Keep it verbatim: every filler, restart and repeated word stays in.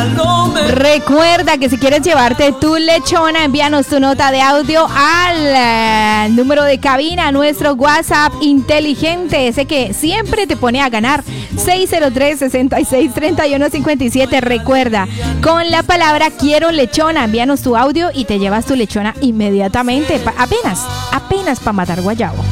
Recuerda que si quieres llevarte tu lechona, envíanos tu nota de audio al eh, número de cabina, nuestro WhatsApp inteligente, ese que siempre te pone a ganar, seis cero tres, seis seis, tres uno cinco siete. Recuerda, con la palabra quiero lechona, envíanos tu audio y te llevas tu lechona inmediatamente, pa- apenas, apenas para matar guayabo.